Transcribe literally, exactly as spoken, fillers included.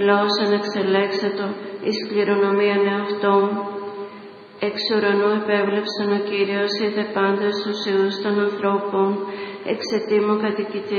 Λαός ανεξελέξατο, εις κληρονομίαν εαυτόν. Εξ ουρανού επέβλεψαν ο Κύριος, είδε πάντες τους ιούς των ανθρώπων, εξαιτήμου κατοικητή